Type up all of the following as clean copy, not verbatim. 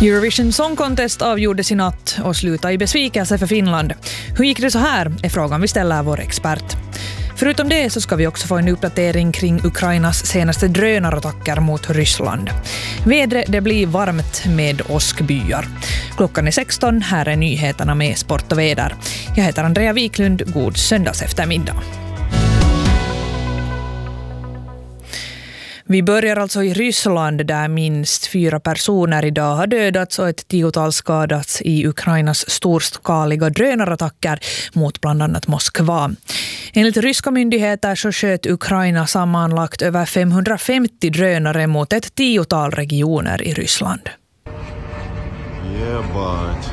Eurovision Song Contest avgjordes i natt och slutade i besvikelse för Finland. Hur gick det så här är frågan vi ställer vår expert. Förutom det så ska vi också få en uppdatering kring Ukrainas senaste drönarattacker mot Ryssland. Vädret det blir varmt med åskbyar. Klockan är 16, här är nyheterna med sport och väder. Jag heter Andrea Wiklund, god söndags eftermiddag. Vi börjar alltså i Ryssland där minst 4 personer idag har dödats och ett 10-tal skadats i Ukrainas storskaliga drönarattacker mot bland annat Moskva. Enligt ryska myndigheter så sköt Ukraina sammanlagt över 550 drönare mot ett 10-tal regioner i Ryssland. Ебать.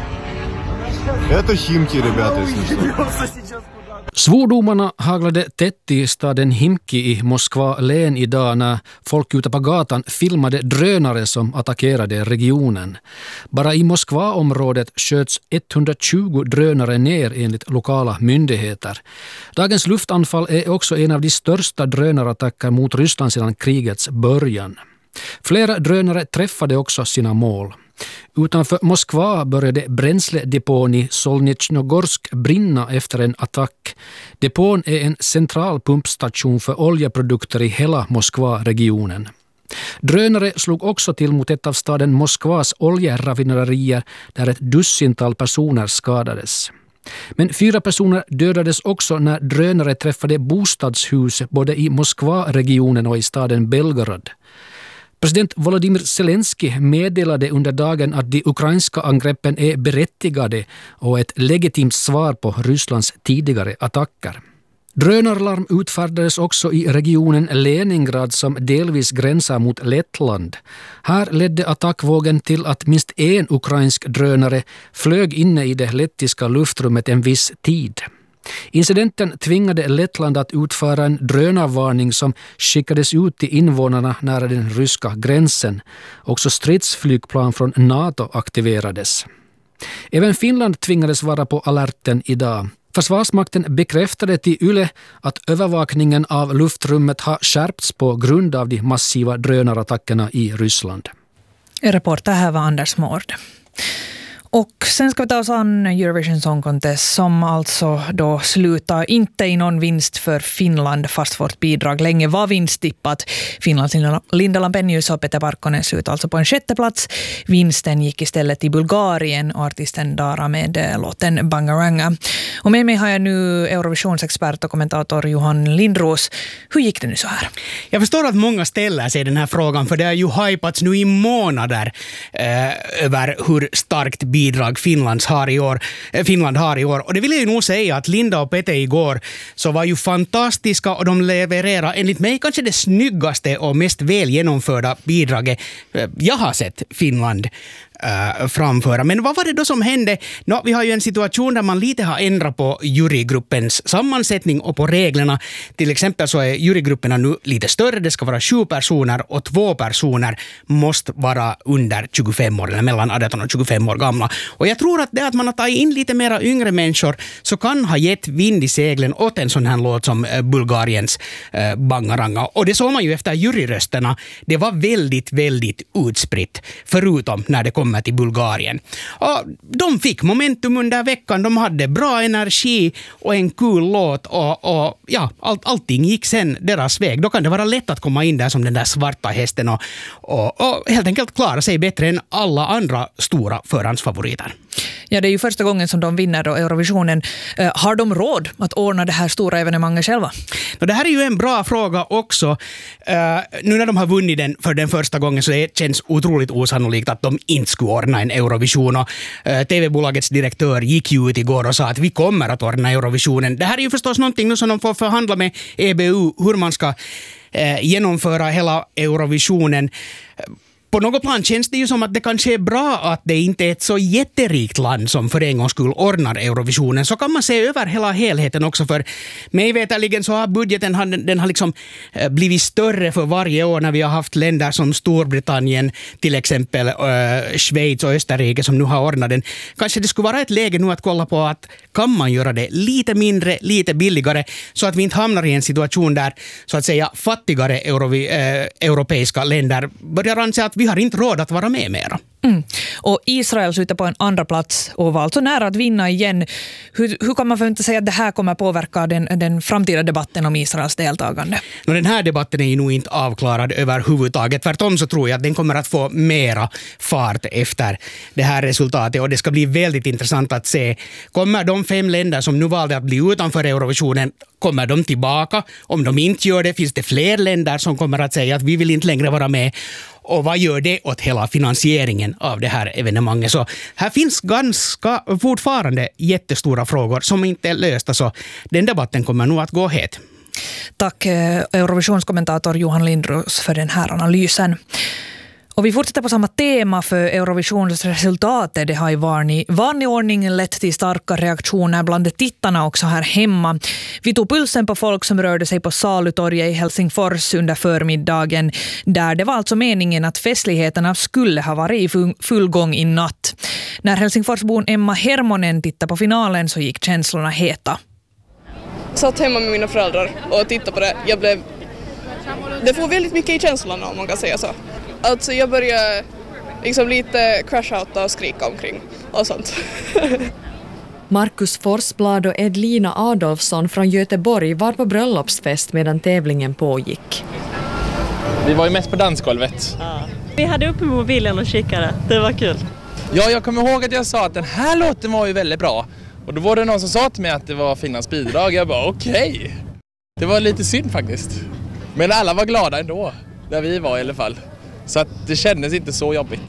Это Химки, ребята, если что. Svordomarna haglade tätt i staden Himki i Moskva län idag när folk ute på gatan filmade drönare som attackerade regionen. Bara i Moskva-området sköts 120 drönare ner enligt lokala myndigheter. Dagens luftanfall är också en av de största drönarattacker mot Ryssland sedan krigets början. Flera drönare träffade också sina mål. Utanför Moskva började bränsledepån i Solnitjnogorsk brinna efter en attack. Depån är en central pumpstation för oljeprodukter i hela Moskva-regionen. Drönare slog också till mot ett av staden Moskvas oljeraffinaderier där ett dussintal personer skadades. Men 4 personer dödades också när drönare träffade bostadshus både i Moskva-regionen och i staden Belgorod. President Volodymyr Zelensky meddelade under dagen att de ukrainska angreppen är berättigade och ett legitimt svar på Rysslands tidigare attacker. Drönarlarm utfärdades också i regionen Leningrad som delvis gränsar mot Lettland. Här ledde attackvågen till att minst en ukrainsk drönare flög inne i det lettiska luftrummet en viss tid. Incidenten tvingade Lettland att utföra en drönarvarning som skickades ut till invånarna nära den ryska gränsen. Också stridsflygplan från NATO aktiverades. Även Finland tvingades vara på alerten idag. Försvarsmakten bekräftade till Yle att övervakningen av luftrummet har skärpts på grund av de massiva drönarattackerna i Ryssland. Reporter här var Anders Mård. Och sen ska vi ta oss an Eurovision Song Contest som alltså då slutar inte i någon vinst för Finland fast vårt bidrag länge var vinsttippat. Finlands Linda Lampenius och Peter Parkkonen slutade alltså på en 6:e plats. Vinsten gick istället till Bulgarien och artisten Dara med låten Bangaranga. Och med mig har jag nu Eurovisionsexpert och kommentator Johan Lindros. Hur gick det nu så här? Jag förstår att många ställer sig den här frågan för det har ju hypats nu i månader över hur starkt bidrag Finland har i år. Och det vill jag ju nog säga att Linda och Peter igår så var ju fantastiska och de levererade enligt mig kanske det snyggaste och mest väl genomförda bidraget jag har sett Finland framföra. Men vad var det då som hände? Vi har ju en situation där man lite har ändrat på jurygruppens sammansättning och på reglerna. Till exempel så är jurygrupperna nu lite större. Det ska vara 7 personer och 2 personer måste vara under 25 år eller mellan 18 och 25 år gamla. Och jag tror att det att man har tagit in lite mera yngre människor så kan ha gett vind i seglen åt en sån här låt som Bulgariens Bangaranga. Och det såg man ju efter juryrösterna. Det var väldigt, väldigt utspritt förutom när det kom till Bulgarien. Och de fick momentum under veckan. De hade bra energi och en kul låt och ja, allting gick sen deras väg. Då kan det vara lätt att komma in där som den där svarta hästen och helt enkelt klara sig bättre än alla andra stora förhandsfavoriter. Ja, det är ju första gången som de vinner då Eurovisionen. Har de råd att ordna det här stora evenemanget själva? Det här är ju en bra fråga också. Nu när de har vunnit den för den första gången så det känns otroligt osannolikt att de inte skulle ordna en Eurovision. Och TV-bolagets direktör gick ju ut igår och sa att vi kommer att ordna Eurovisionen. Det här är ju förstås någonting nu som de får förhandla med EBU hur man ska genomföra hela Eurovisionen. På något plan känns det ju som att det kanske är bra att det inte är ett så jätterikt land som för en gångs skull ordnar Eurovisionen. Så kan man se över hela helheten också, för mig veterligen så har budgeten den har liksom blivit större för varje år när vi har haft länder som Storbritannien, till exempel Schweiz och Österrike som nu har ordnat den. Kanske det skulle vara ett läge nu att kolla på att kan man göra det lite mindre, lite billigare så att vi inte hamnar i en situation där så att säga fattigare europeiska länder börjar anse att vi har inte råd att vara med mera. Och Israel slutar på en andra plats och var alltså nära att vinna igen. Hur kan man förvänta sig att det här kommer påverka den framtida debatten om Israels deltagande? Den här debatten är ju nog inte avklarad överhuvudtaget. Tvärtom så tror jag att den kommer att få mera fart efter det här resultatet. Och det ska bli väldigt intressant att se. Kommer de 5 länder som nu valde att bli utanför Eurovisionen, kommer de tillbaka? Om de inte gör det, finns det fler länder som kommer att säga att vi vill inte längre vara med. Och vad gör det åt hela finansieringen av det här evenemanget? Så här finns fortfarande jättestora frågor som inte är lösta, så den debatten kommer nog att gå het. Tack Eurovisionskommentator Johan Lindros för den här analysen. Och vi fortsätter på samma tema, för Eurovisionsresultatet. Det har i vanlig ordning lett till starka reaktioner bland tittarna också här hemma. Vi tog pulsen på folk som rörde sig på Salutorget i Helsingfors under förmiddagen, där det var alltså meningen att festligheterna skulle ha varit i full gång i natt. När Helsingforsbon Emma Hermonen tittade på finalen så gick känslorna heta. Satt hemma med mina föräldrar och tittade på det. Det får väldigt mycket i känslorna, om man kan säga så. Alltså jag började liksom lite crash-outa och skrika omkring och sånt. Markus Forsblad och Edlina Adolfsson från Göteborg var på bröllopsfest medan tävlingen pågick. Vi var ju mest på dansgolvet. Ja. Vi hade uppe mobilen och kikade. Det var kul. Ja, jag kommer ihåg att jag sa att den här låten var ju väldigt bra. Och då var det någon som sa till mig att det var Finlands bidrag. Jag bara okej. Det var lite synd faktiskt. Men alla var glada ändå. Där vi var i alla fall. Så att det kändes inte så jobbigt.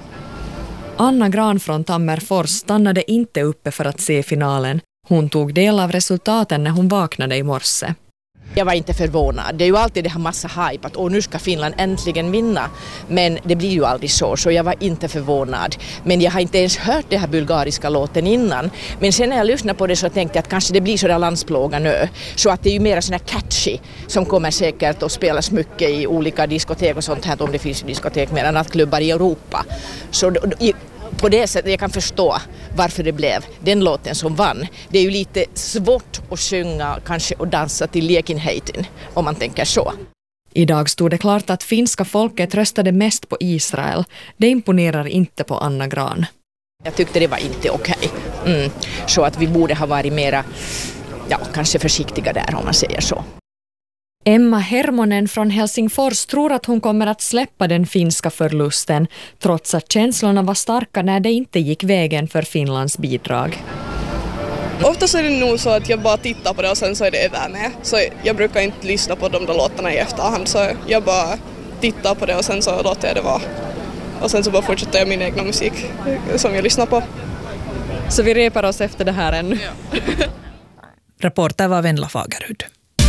Anna Gran från Tammerfors stannade inte uppe för att se finalen. Hon tog del av resultaten när hon vaknade i morse. Jag var inte förvånad. Det är ju alltid det här massa hype att nu ska Finland äntligen vinna. Men det blir ju aldrig så jag var inte förvånad. Men jag har inte ens hört det här bulgariska låten innan. Men sen när jag lyssnade på det så tänkte jag att kanske det blir så där landsplåga nu. Så att det är ju mer sån här catchy som kommer säkert att spelas mycket i olika diskotek och sånt här, om det finns diskotek med nattklubbar i Europa. Så på det sättet jag kan förstå varför det blev den låten som vann. Det är ju lite svårt att sjunga kanske och dansa till Lekinheitin, om man tänker så. Idag stod det klart att finska folket röstade mest på Israel. Det imponerar inte på Anna Gran. Jag tyckte det var inte okej. Så att vi borde ha varit mera, kanske försiktiga där, om man säger så. Emma Hermonen från Helsingfors tror att hon kommer att släppa den finska förlusten, trots att känslorna var starka när det inte gick vägen för Finlands bidrag. Ofta så är det nog så att jag bara tittar på det och sen så är det över med. Så jag brukar inte lyssna på de där låtarna i efterhand, så jag bara tittar på det och sen så låter jag det vara. Och sen så bara fortsätter jag min egna musik som jag lyssnar på. Så vi repar oss efter det här ännu. Ja. Reporter var Venla Fagerhud.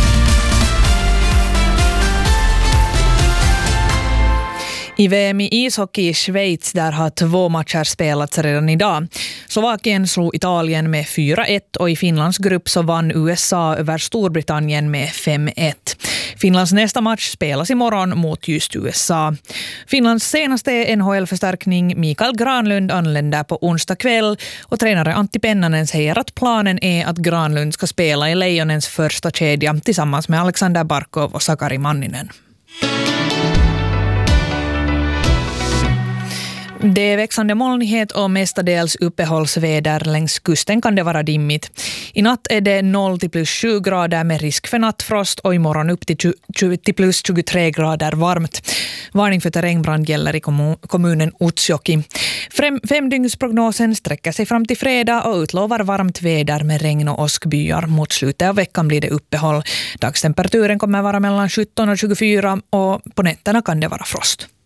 I VM i ishockey i Schweiz, där har 2 matcher spelats redan idag. Slovakien slog Italien med 4-1 och i Finlands grupp så vann USA över Storbritannien med 5-1. Finlands nästa match spelas imorgon mot just USA. Finlands senaste NHL-förstärkning Mikael Granlund anländer på onsdag kväll och tränare Antti Pennanen säger att planen är att Granlund ska spela i Lejonens första kedja tillsammans med Alexander Barkov och Sakari Manninen. Det är växande molnighet och mestadels uppehållsväder. Längs kusten kan det vara dimmigt. I natt är det 0 till plus 7 grader med risk för nattfrost och imorgon upp till plus 23 grader varmt. Varning för terrängbrand gäller i kommunen Utsjoki. Femdygnsprognosen sträcker sig fram till fredag och utlovar varmt väder med regn och åskbyar. Mot slutet av veckan blir det uppehåll. Dagstemperaturen kommer vara mellan 17 och 24 och på nätterna kan det vara frost.